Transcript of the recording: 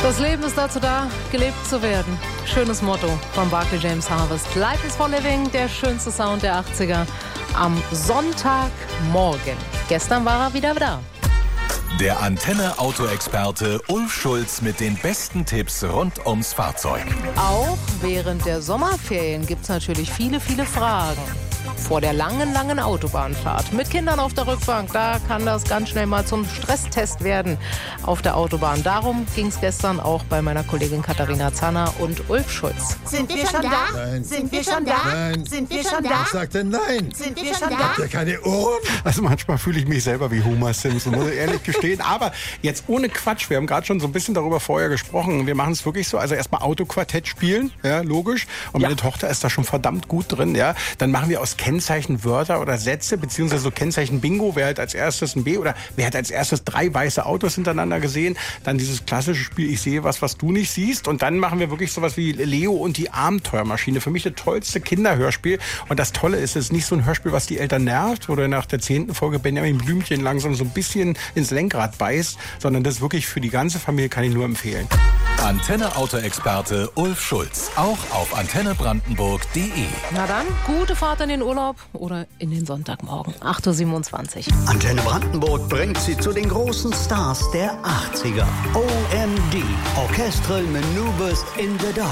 Das Leben ist dazu da, gelebt zu werden. Schönes Motto von Barclay James Harvest. Life is for living, der schönste Sound der 80er. Am Sonntagmorgen. Gestern war er wieder da. Der Antenne-Auto-Experte Ulf Schulz mit den besten Tipps rund ums Fahrzeug. Auch während der Sommerferien gibt es natürlich viele Fragen. Vor der langen Autobahnfahrt. Mit Kindern auf der Rückbank, da kann das ganz schnell mal zum Stresstest werden auf der Autobahn. Darum ging es gestern auch bei meiner Kollegin Katharina Zanner und Ulf Schulz. Sind wir schon da? Nein. Sind wir schon da? Nein. Sind wir schon da? Ich sagte nein. Sind wir schon da? Habt ihr keine Ohren? Also manchmal fühle ich mich selber wie Homer Simpson, muss ich ehrlich gestehen. Aber jetzt ohne Quatsch, wir haben gerade schon so ein bisschen darüber vorher gesprochen. Wir machen es wirklich so, also erstmal Autoquartett spielen, ja, logisch. Und meine Tochter ist da schon verdammt gut drin, ja. Dann machen wir aus Kennzeichen Wörter oder Sätze, beziehungsweise so Kennzeichen Bingo. Wer hat als erstes ein B oder wer hat als erstes 3 weiße Autos hintereinander gesehen? Dann dieses klassische Spiel, ich sehe was du nicht siehst. Und dann machen wir wirklich sowas wie Leo und die Abenteuermaschine. Für mich das tollste Kinderhörspiel. Und das Tolle ist, es ist nicht so ein Hörspiel, was die Eltern nervt, wo du nach der 10. Folge Benjamin Blümchen langsam so ein bisschen ins Lenkrad beißt, sondern das wirklich für die ganze Familie kann ich nur empfehlen. Antenne-Auto-Experte Ulf Schulz. Auch auf antennebrandenburg.de. Na dann, gute Fahrt in den Urlaub oder in den Sonntagmorgen. 8.27 Uhr. Antenne Brandenburg bringt sie zu den großen Stars der 80er. OMD. Orchestral Maneuvers in the Dark.